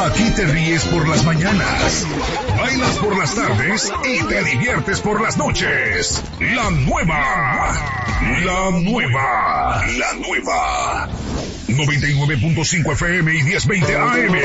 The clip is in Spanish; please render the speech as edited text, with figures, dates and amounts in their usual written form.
Aquí te ríes por las mañanas, bailas por las tardes y te diviertes por las noches. La nueva 99.5 FM y 1020 AM.